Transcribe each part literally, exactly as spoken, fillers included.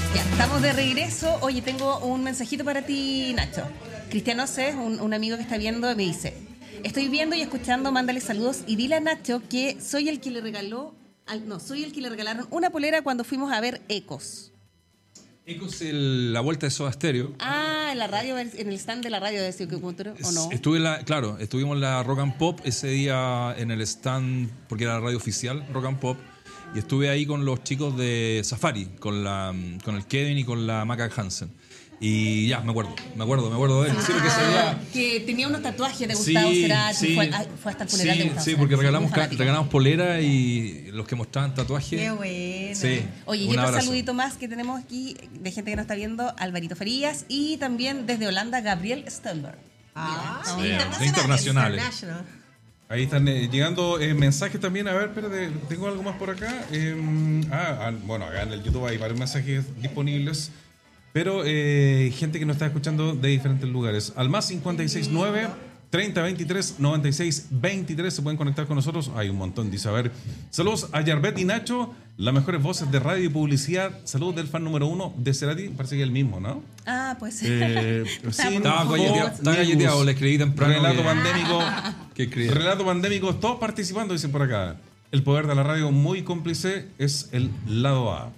Ya, estamos de regreso. Oye, tengo un mensajito para ti, Nacho. Cristiano C, un, un amigo que está viendo, me dice: estoy viendo y escuchando, mándale saludos y dile a Nacho que soy el que le regaló, al, no, soy el que le regalaron una polera cuando fuimos a ver Ecos. Ecos, el, la vuelta de Soda Stereo. Ah, en la radio, en el stand de la radio de Ciudad Cultura, ¿o no? Estuve en la, claro, estuvimos en la Rock and Pop ese día en el stand, porque era la radio oficial, Rock and Pop, y estuve ahí con los chicos de Safari, con, la, con el Kevin y con la Maca Hansen. Y ya, me acuerdo, me acuerdo, me acuerdo de él. Ah, sí, porque ese día... que tenía unos tatuajes de Gustavo sí, Cerati, sí, fue, fue hasta el funeral sí, de Gustavo sí, Cerati. porque regalamos, Muy ca- fanático. regalamos polera y los que mostraban tatuajes. Qué bueno. Sí, Oye, y un otro abrazo. saludito más que tenemos aquí de gente que nos está viendo, Alvarito Farías, y también desde Holanda, Gabriel Stenberg. Ah, Sí, internacionales. internacionales. International. Ahí están eh, llegando eh, mensajes también. A ver, espérate, tengo algo más por acá. Eh, ah, ah, bueno, acá en el YouTube hay varios mensajes disponibles. Pero eh, gente que nos está escuchando de diferentes lugares. Al más cincuenta y seis nueve, treinta veintitrés, noventa y seis veintitrés se pueden conectar con nosotros. Hay un montón, dice. A ver, saludos a Yarbet y Nacho, las mejores voces de radio y publicidad. Saludos del fan número uno de Cerati. Parece que es el mismo, ¿no? Ah, pues Eh, sí, Estaba no, galleteado, estaba galleteado, le escribí temprano. Relato que- pandémico. que escribí. Relato pandémico, todos participando, dicen por acá. El poder de la radio muy cómplice es el lado A.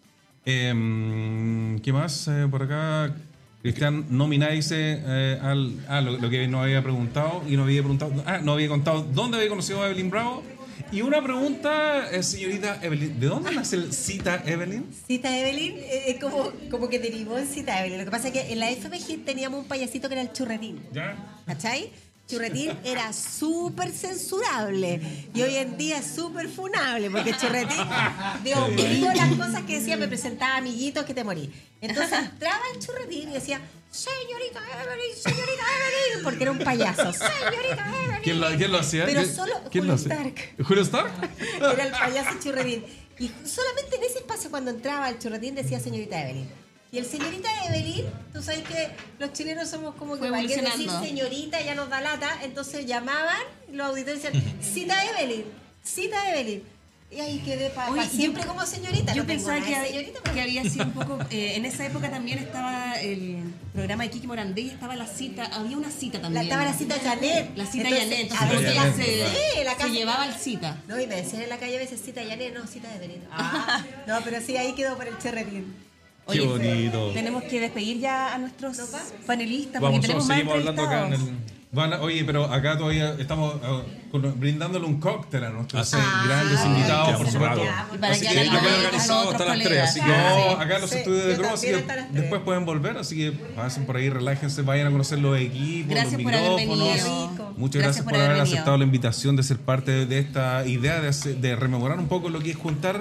Eh, ¿Qué más? Eh, por acá, Cristian Nomina dice eh, al, ah, lo, lo que nos había preguntado y nos había preguntado, ah, nos había contado dónde había conocido a Evelyn Bravo. Y una pregunta, eh, señorita Evelyn, ¿de dónde nace el cita Evelyn? Cita Evelyn eh, es como, como que derivó en Cita Evelyn. Lo que pasa es que en la F M G teníamos un payasito que era el Churretín. ¿Ya? ¿Cachai? Churretín era súper censurable y hoy en día es súper funable porque Churretín de ombligo las cosas que decía, me presentaba amiguitos que te morí. Entonces entraba el Churretín y decía, señorita Evelyn, señorita Evelyn, porque era un payaso, señorita Evelyn. ¿Quién lo, quién lo hacía? Pero ¿Quién- solo ¿quién Julio lo hacía? Stark. ¿Julio Stark? Era el payaso Churretín. Y solamente en ese espacio cuando entraba el Churretín decía señorita Evelyn. Y el señorita Evelyn, tú sabes que los chilenos somos como que Fue para alguien decir evolucionando. señorita ya nos da lata, entonces llamaban, los auditores decían, cita Evelyn, cita Evelyn. Y ahí quedé para Oye, pa siempre yo- como señorita. Yo no tengo pensaba nada que, de hab- señorita, pero- que había sido un poco... eh, en esa época también estaba el programa de Kiki Morandé y estaba la cita, había una cita La, también. estaba la cita Janet. La cita Entonces, Janet. a Entonces, veces ella la- se, sí, la se casa- llevaba el cita. No, y me decían en la calle a veces cita Janet, no, cita Evelyn. Ah, no, pero sí, ahí quedó por el Churretín. Qué bonito. Tenemos que despedir ya a nuestros ¿Nos vamos? panelistas porque Vamos, tenemos más seguimos hablando acá en el... entrevistados. Van a- oye, pero acá todavía estamos eh, con- brindándole un cóctel a nuestros Ah, eh, sí. grandes Ah, invitados, ya, por por supuesto. supuesto. Y para Así que que yo hagan quedé a organizado otros hasta las colegas. tres, así que- No, Sí. acá en los Sí, estudios de yo Cross, así también que hasta las tres. después pueden volver, así que pasen por ahí, relájense, vayan a conocer los equipos, Gracias los por haber micrófonos. venido. Rico. Muchas gracias, por haber venido. aceptado la invitación de ser parte de esta idea de, hacer- de rememorar un poco lo que es juntar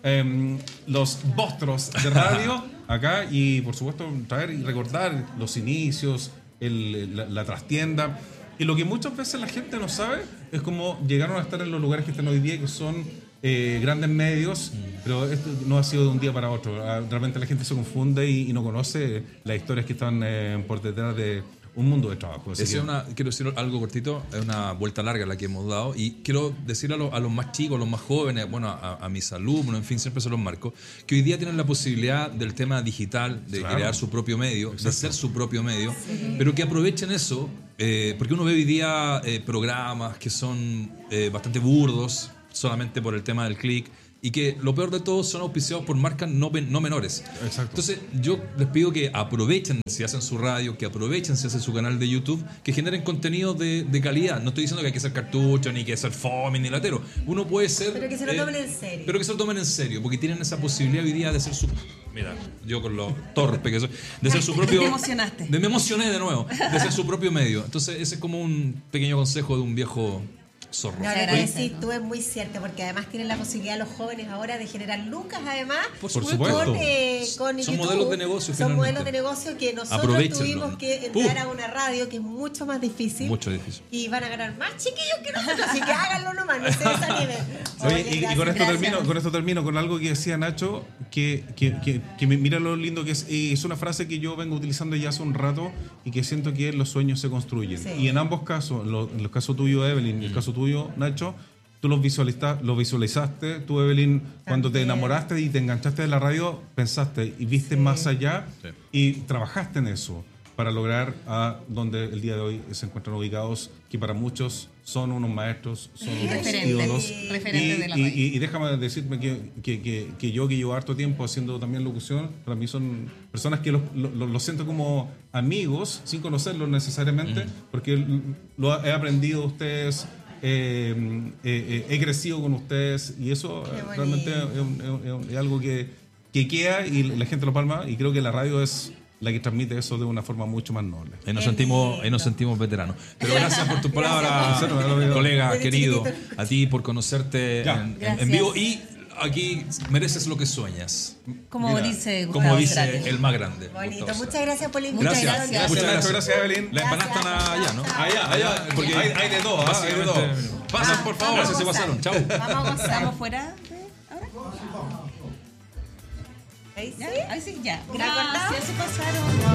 em, los vostros de radio acá y por supuesto traer y recordar los inicios, el- la, la trastienda. Y lo que muchas veces la gente no sabe es cómo llegaron a estar en los lugares que están hoy día, que son eh, grandes medios, pero esto no ha sido de un día para otro. Ah, Realmente la gente se confunde y, y no conoce las historias que están eh, por detrás de un mundo de trabajo. Así Esa que- es una, quiero decir algo cortito, es una vuelta larga la que hemos dado y quiero decir a, lo- a los más chicos, a los más jóvenes, bueno, a, a mis alumnos, en fin, siempre se los marco, que hoy día tienen la posibilidad del tema digital, de Claro. crear su propio medio, de ser su propio medio, pero que aprovechen eso, eh, porque uno ve hoy día eh, programas que son eh, bastante burdos, solamente por el tema del click, y que lo peor de todo son auspiciados por marcas no, pen- no menores. Exacto. Entonces yo les pido que aprovechen si hacen su radio, que aprovechen si hacen su canal de YouTube, que generen contenido de, de calidad. No estoy diciendo que hay que ser cartucho, ni que ser fome, ni latero. Uno puede ser... Pero que se lo tomen en serio. Pero que se lo tomen en serio, porque tienen esa posibilidad hoy día de ser su... Mira, yo con lo torpe que soy, de ser su propio... Te emocionaste. De, me emocioné de nuevo, de ser su propio medio. Entonces ese es como un pequeño consejo de un viejo zorro. No, Se lo que agradece, decís ¿no? tú es muy cierto, porque además tienen la posibilidad los jóvenes ahora de generar lucas, además, Por Por supuesto. supuesto. con, eh, con Son YouTube. modelos de negocio, Son finalmente. modelos de negocio que nosotros Aprovechenlo. tuvimos que entrar Uh. a una radio que es mucho más difícil. Mucho difícil. Y van a ganar más chiquillos que nosotros, así que háganlo nomás, no se desanimen. Oye, y- y, gracias, con esto gracias. termino, con esto termino con algo que decía Nacho, que, que, que, que me- mira lo lindo que es, y es una frase que yo vengo utilizando ya hace un rato y que siento que los sueños se construyen. Sí. Y en ambos casos, en, lo- en el caso tuyo, Evelyn, y el caso tuyo, Nacho, tú lo, visualiza, lo visualizaste, tú, Evelyn, cuando te enamoraste y te enganchaste de la radio, pensaste y viste Sí. más allá Sí. y trabajaste en eso para lograr a donde el día de hoy se encuentran ubicados, que para muchos son unos maestros, son unos Referentes, ídolos. referentes y, de la y- radio. y- y déjame decirme que, que, que, que yo, que llevo harto tiempo haciendo también locución, para mí son personas que los lo, lo- lo siento como amigos, sin conocerlos necesariamente, porque lo he aprendido de ustedes, eh, eh, eh, he crecido con ustedes, y eso Qué eh, bonito. realmente es, un- es un- es un- es algo que, que queda y la gente lo palma, y creo que la radio es la que transmite eso de una forma mucho más noble. Ahí nos Qué sentimos, lindo. ahí nos sentimos veteranos. Pero gracias por tus palabras, Gracias. colega, Desde querido. chiquitito. A ti por conocerte Ya. en, en- en Gracias. vivo. Y aquí mereces lo que sueñas. Como Mira, dice Como Gustavo dice Cerati. el más grande. Bonito. Gustavo Muchas Cerati. gracias por la Muchas invitación. gracias. Muchas gracias. Gracias, Evelyn. La empanada Gracias. están allá, ¿no? Chao. Allá, allá, Porque hay, hay de todo, ¿ah? Hay de todo. básicamente- Pasen, por favor, Vamos si se a gozar. pasaron. Chao. Vamos a gozar. ¿Estamos fuera de ahora? Ahí sí. ¿Ya? Ahí sí, ya. ¿Está cortado? Gracias, se pasaron.